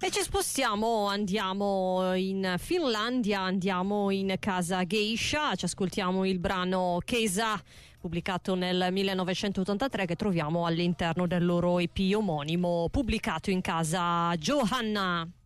E ci spostiamo, andiamo in Finlandia, andiamo in casa Geisha, ci ascoltiamo il brano Keisa, pubblicato nel 1983, che troviamo all'interno del loro EP omonimo, pubblicato in casa Johanna.